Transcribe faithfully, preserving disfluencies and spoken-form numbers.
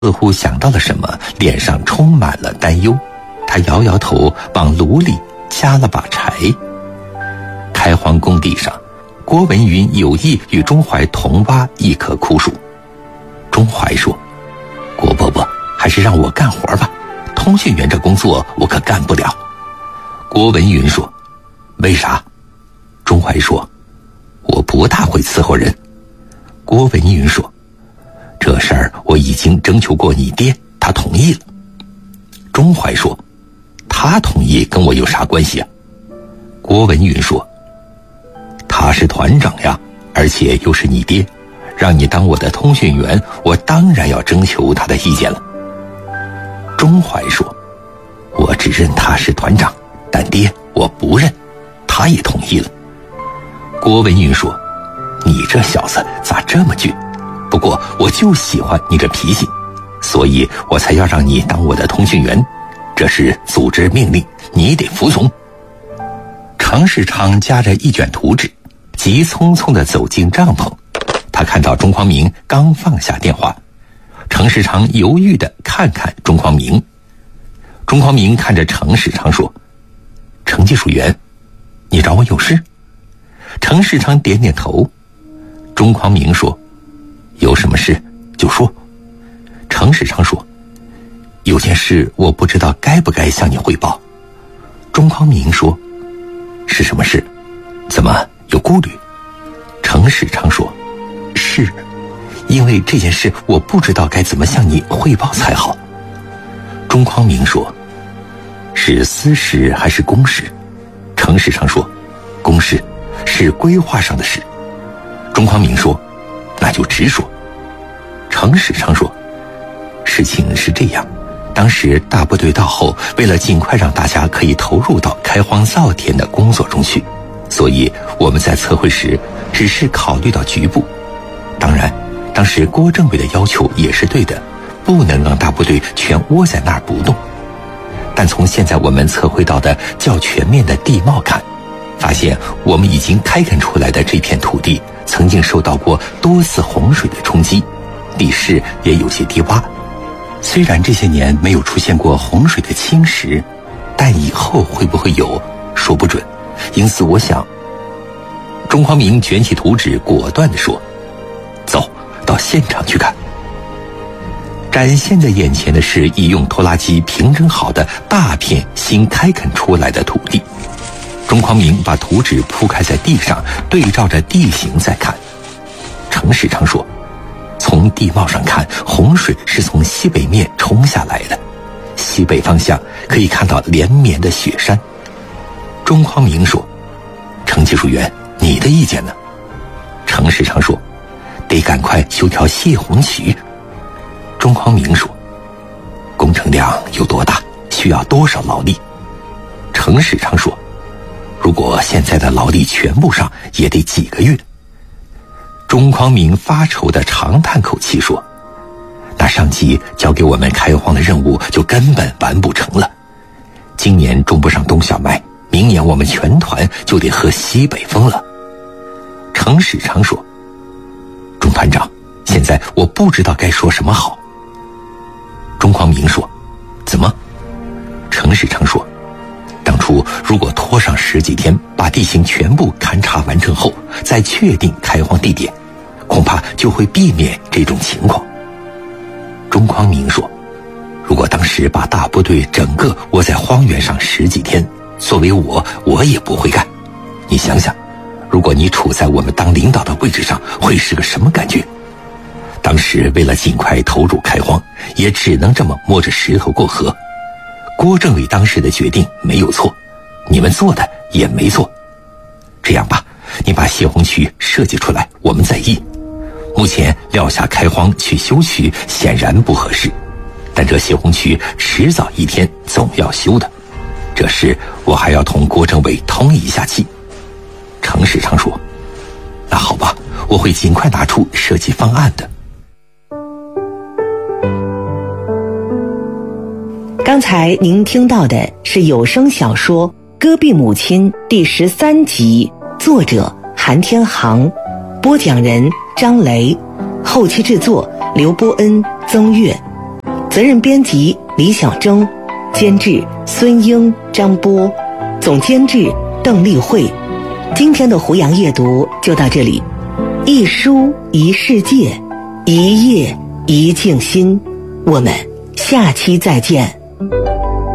似乎想到了什么，脸上充满了担忧。他摇摇头，往炉里加了把柴。开荒工地上，郭文云有意与钟怀同挖一棵枯树。钟怀说：“郭伯伯，还是让我干活吧，通讯员这工作我可干不了。”郭文云说：“为啥？”钟怀说：“我不大会伺候人。”郭文云说：“这事儿我已经征求过你爹，他同意了。”钟怀说：“他同意跟我有啥关系啊？”郭文云说：“他是团长呀，而且又是你爹，让你当我的通讯员，我当然要征求他的意见了。”钟怀说：“我只认他是团长，但爹我不认。”他也同意了。郭文云说：“你这小子咋这么倔？不过我就喜欢你这脾气，所以我才要让你当我的通讯员，这是组织命令，你得服从。”程世昌夹着一卷图纸，急匆匆地走进帐篷。他看到钟匡明刚放下电话，程世昌犹豫地看看钟匡明。钟匡明看着程世昌说：“程技术员，你找我有事？”程世昌点点头。钟匡明说：“有什么事就说。”程世昌说：“有件事我不知道该不该向你汇报。”钟匡明说：“是什么事？怎么有顾虑？”程世昌说：“是，因为这件事我不知道该怎么向你汇报才好。”钟匡明说：“是私事还是公事？”程世昌说：“公事，是规划上的事。”钟匡明说：“那就直说。”程世昌说：“事情是这样，当时大部队到后，为了尽快让大家可以投入到开荒造田的工作中去，所以我们在测绘时只是考虑到局部。当然，当时郭政委的要求也是对的，不能让大部队全窝在那儿不动。但从现在我们测绘到的较全面的地貌看，发现我们已经开垦出来的这片土地曾经受到过多次洪水的冲击，地势也有些低洼。虽然这些年没有出现过洪水的侵蚀，但以后会不会有，说不准。因此我想……”钟匡明卷起图纸，果断地说：“走到现场去看。”展现在眼前的是已用拖拉机平整好的大片新开垦出来的土地。钟匡明把图纸铺开在地上，对照着地形在看。程世昌说：“从地貌上看，洪水是从西北面冲下来的，西北方向可以看到连绵的雪山。”钟匡明说：“程技术员，你的意见呢？”程世昌说：“得赶快修条泄洪渠。”钟匡明说：“工程量有多大？需要多少劳力？”程世昌说：“如果现在的劳力全部上，也得几个月。”钟匡明发愁地长叹口气说：“那上级交给我们开荒的任务就根本完不成了。今年种不上冬小麦，明年我们全团就得喝西北风了。”程世昌说：“钟团长，现在我不知道该说什么好。”钟匡明说：“怎么？”程世昌说：“当初如果拖上十几天，把地形全部勘察完成后，再确定开荒地点，恐怕就会避免这种情况。”钟匡明说：“如果当时把大部队整个窝在荒原上十几天，作为我，我也不会干。你想想，如果你处在我们当领导的位置上，会是个什么感觉？当时为了尽快投入开荒，也只能这么摸着石头过河。郭政委当时的决定没有错，你们做的也没错。这样吧，你把泄洪渠设计出来，我们再议。目前撂下开荒去修渠显然不合适，但这泄洪渠迟早一天总要修的，这事我还要同郭政委通一下气。”程世昌说：“那好吧，我会尽快拿出设计方案的。” 刚才您听到的是有声小说《戈壁母亲》第十三集，作者韩天航，播讲人张雷，后期制作刘波恩、曾月， 责任编辑李小征，监制孙英、张波，总监制邓丽慧。今天的胡杨夜读就到这里，一书一世界，一夜一静心。我们下期再见。